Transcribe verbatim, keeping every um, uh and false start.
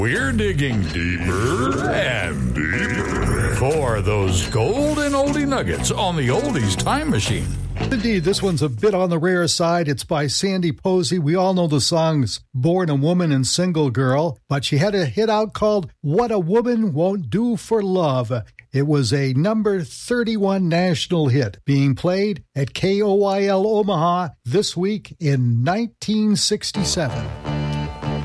We're digging deeper and deeper for those golden oldie nuggets on the Oldies Time Machine. Indeed, this one's a bit on the rare side. It's by Sandy Posey. We all know the songs Born a Woman and Single Girl, but she had a hit out called What a Woman Won't Do for Love. It was a number thirty-one national hit being played at K O I L Omaha this week in nineteen sixty-seven.